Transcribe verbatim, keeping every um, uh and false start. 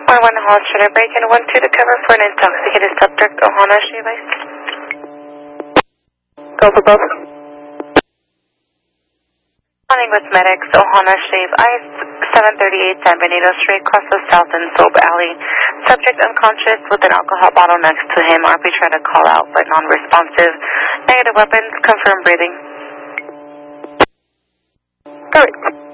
one one Hall Street, break in one two to cover for an intoxicated subject, Ohana Shiva. Go for both. Morning with medics, Ohana Shave, I seven thirty-eight San Benito Street, across the South and Soap Alley. Subject unconscious with an alcohol bottle next to him. R P tried to call out but non-responsive. Negative weapons, confirm breathing. Correct.